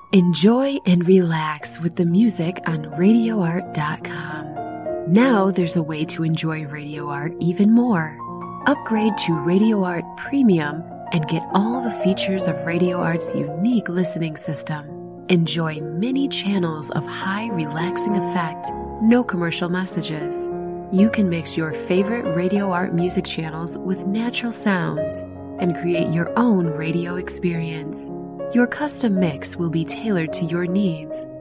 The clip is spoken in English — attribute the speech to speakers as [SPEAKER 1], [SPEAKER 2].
[SPEAKER 1] Enjoy and relax with the music on RadioArt.com. Now there's a way to enjoy Radio Art even more. Upgrade to Radio Art Premium and get all the features of Radio Art's unique listening system. Enjoy many channels of high relaxing effect, no commercial messages. You can mix your favorite Radio Art music channels with natural sounds and create your own radio experience. Your custom mix will be tailored to your needs.